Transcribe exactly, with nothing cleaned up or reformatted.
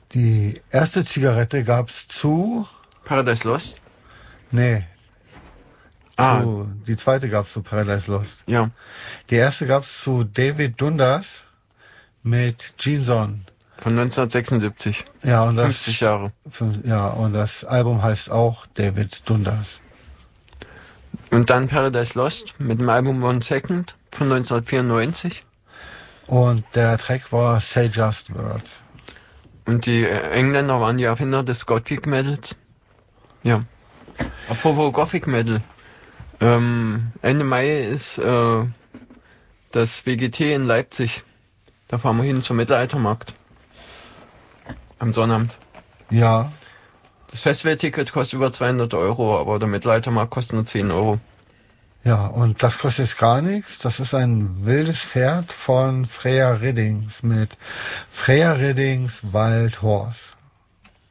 Die erste Zigarette gab's zu... Paradise Lost? Nee. Ah. Zu, die zweite gab's zu Paradise Lost. Ja. Die erste gab's zu David Dundas mit Jeans On. Von neunzehnhundertsechsundsiebzig. Ja, und das, fünfzig Jahre. Fünf, ja, und das Album heißt auch David Dundas. Und dann Paradise Lost mit dem Album One Second von neunzehnhundertvierundneunzig. Und der Track war Say Just Words. Und die Engländer waren die Erfinder des Gothic Metals. Ja. Apropos Gothic Metal. Ähm, Ende Mai ist äh, das W G T in Leipzig. Da fahren wir hin zum Mittelaltermarkt. Am Sonnabend. Ja. Das Festivalticket kostet über zweihundert Euro, aber der Mittelaltermarkt kostet nur zehn Euro. Ja, und das kostet jetzt gar nichts. Das ist ein wildes Pferd von Freya Riddings mit Freya Riddings Wild Horse.